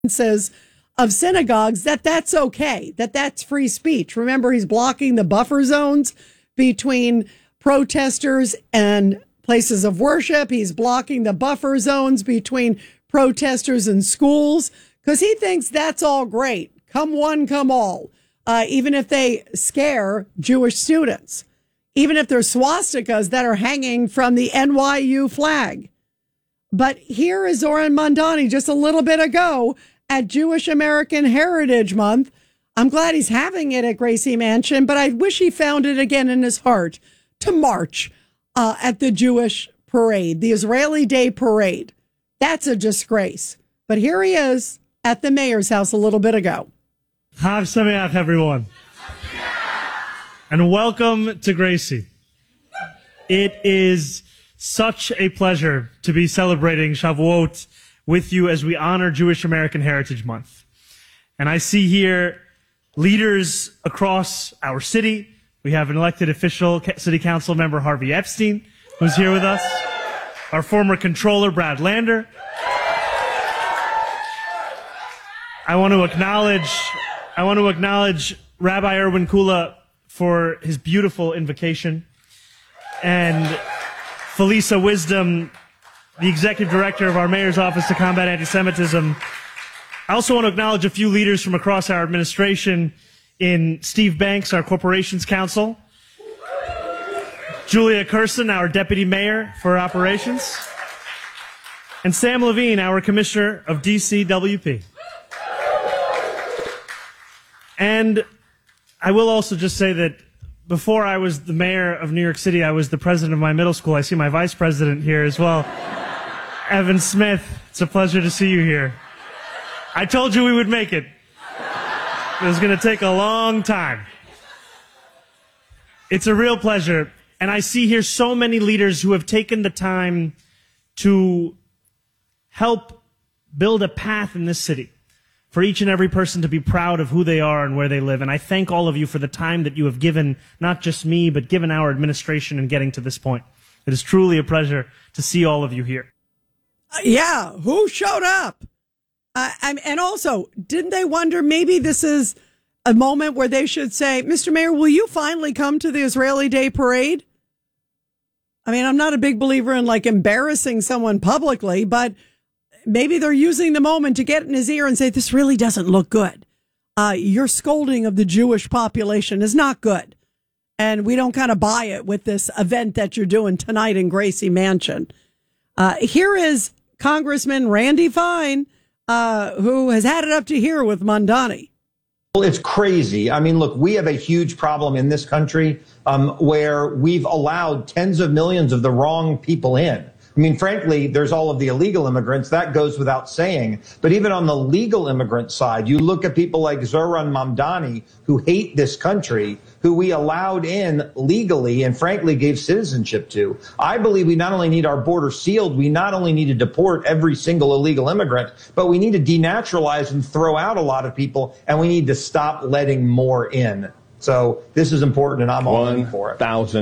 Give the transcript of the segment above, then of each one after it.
of synagogues, that's okay, that's free speech. Remember, he's blocking the buffer zones between protesters and places of worship. He's blocking the buffer zones between protesters and schools because he thinks that's all great. Come one, come all. Even if they scare Jewish students, even if there's swastikas that are hanging from the NYU flag. But here is Zoran Mamdani just a little bit ago at Jewish American Heritage Month. I'm glad he's having it at Gracie Mansion, but I wish he found it again in his heart to march at the Jewish parade, the Israeli Day Parade. That's a disgrace. But here he is at the mayor's house a little bit ago. Chag Sameach, everyone. And welcome to Gracie. It is such a pleasure to be celebrating Shavuot with you as we honor Jewish American Heritage Month. And I see here leaders across our city. We have an elected official, City Council member Harvey Epstein, who's here with us. Our former controller, Brad Lander. I want to acknowledge Rabbi Erwin Kula for his beautiful invocation, and Felisa Wisdom, the executive director of our mayor's office to combat anti-Semitism. I also want to acknowledge a few leaders from across our administration in Steve Banks, our corporations counsel, Julia Curson, our deputy mayor for operations, and Sam Levine, our commissioner of DCWP. And I will also just say that before I was the mayor of New York City, I was the president of my middle school. I see my vice president here as well. Evan Smith, it's a pleasure to see you here. I told you we would make it. It was going to take a long time. It's a real pleasure. And I see here so many leaders who have taken the time to help build a path in this city for each and every person to be proud of who they are and where they live. And I thank all of you for the time that you have given, not just me, but given our administration in getting to this point. It is truly a pleasure to see all of you here. Yeah, who showed up? And also, didn't they wonder maybe this is a moment where they should say, Mr. Mayor, will you finally come to the Israeli Day Parade? I mean, I'm not a big believer in like embarrassing someone publicly, but maybe they're using the moment to get in his ear and say, this really doesn't look good. Your scolding of the Jewish population is not good. And we don't kind of buy it with this event that you're doing tonight in Gracie Mansion. Here is Congressman Randy Fine, who has had it up to here with Mamdani. Well, it's crazy. I mean, look, we have a huge problem in this country where we've allowed tens of millions of the wrong people in. I mean, frankly, there's all of the illegal immigrants. That goes without saying. But even on the legal immigrant side, you look at people like Zoran Mamdani, who hate this country, who we allowed in legally and frankly gave citizenship to. I believe we not only need our border sealed, we not only need to deport every single illegal immigrant, but we need to denaturalize and throw out a lot of people, and we need to stop letting more in. So this is important, and I'm all in for it.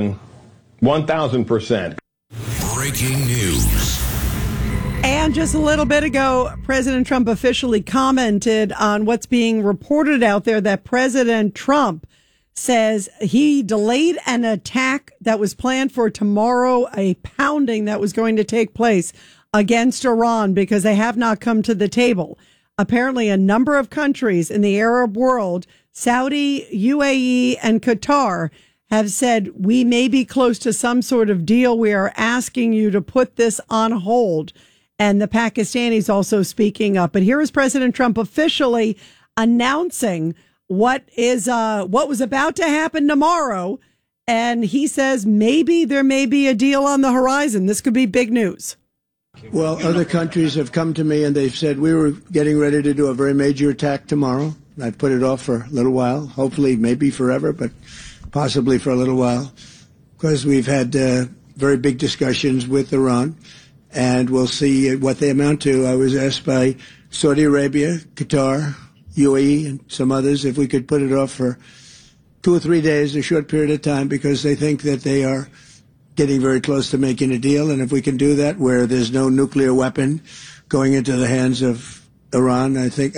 1,000%. Breaking news. And just a little bit ago, President Trump officially commented on what's being reported out there that President Trump says he delayed an attack that was planned for tomorrow, a pounding that was going to take place against Iran because they have not come to the table. Apparently, a number of countries in the Arab world, Saudi, UAE, and Qatar, have said, we may be close to some sort of deal. We are asking you to put this on hold. And the Pakistanis also speaking up. But here is President Trump officially announcing what was about to happen tomorrow. And he says maybe there may be a deal on the horizon. This could be big news. Well, other countries have come to me and they've said we were getting ready to do a very major attack tomorrow. I've put it off for a little while, hopefully maybe forever, but possibly for a little while, because we've had very big discussions with Iran, and we'll see what they amount to. I was asked by Saudi Arabia, Qatar, UAE, and some others if we could put it off for 2 or 3 days, a short period of time, because they think that they are getting very close to making a deal. And if we can do that where there's no nuclear weapon going into the hands of Iran, I think.